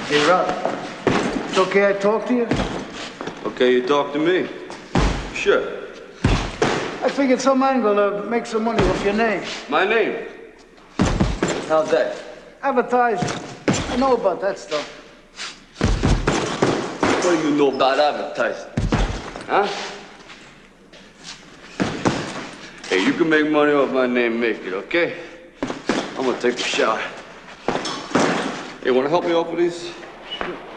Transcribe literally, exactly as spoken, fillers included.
Hey, Rob. It's okay I talk to you? Okay, you talk to me. Sure. I figured some angle to make some money off your name. My name? How's that? Advertising. I know about that stuff. What do you know about advertising? Huh? Hey, you can make money off my name, make it, okay? I'm gonna take a shower. Hey, wanna help me out with these?